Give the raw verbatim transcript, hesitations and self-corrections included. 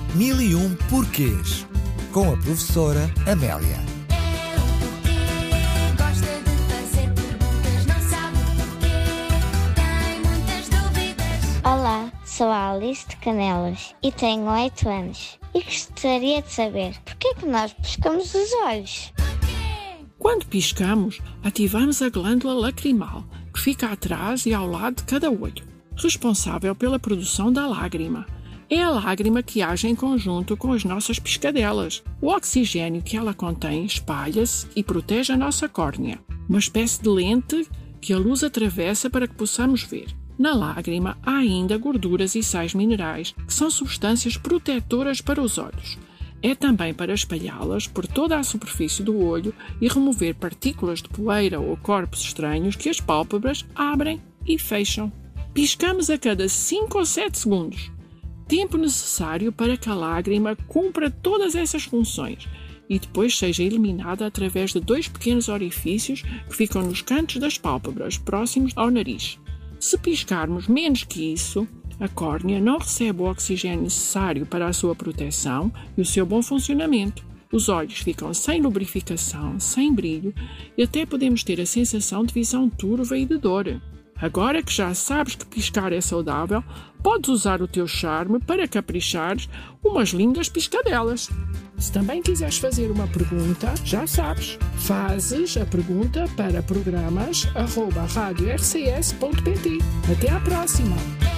Mil e um porquês, com a professora Amélia. Olá, sou a Alice de Canelas e tenho oito anos. E gostaria de saber porquê que nós piscamos os olhos. Quando piscamos, ativamos a glândula lacrimal, que fica atrás e ao lado de cada olho, responsável pela produção da lágrima. É a lágrima que age em conjunto com as nossas piscadelas. O oxigênio que ela contém espalha-se e protege a nossa córnea, uma espécie de lente que a luz atravessa para que possamos ver. Na lágrima há ainda gorduras e sais minerais, que são substâncias protetoras para os olhos. É também para espalhá-las por toda a superfície do olho e remover partículas de poeira ou corpos estranhos que as pálpebras abrem e fecham. Piscamos a cada cinco ou sete segundos. Tempo necessário para que a lágrima cumpra todas essas funções e depois seja eliminada através de dois pequenos orifícios que ficam nos cantos das pálpebras, próximos ao nariz. Se piscarmos menos que isso, a córnea não recebe o oxigênio necessário para a sua proteção e o seu bom funcionamento. Os olhos ficam sem lubrificação, sem brilho e até podemos ter a sensação de visão turva e de dor. Agora que já sabes que piscar é saudável, podes usar o teu charme para caprichares umas lindas piscadelas. Se também quiseres fazer uma pergunta, já sabes, fazes a pergunta para programas arroba rádio r c s ponto p t. Até à próxima!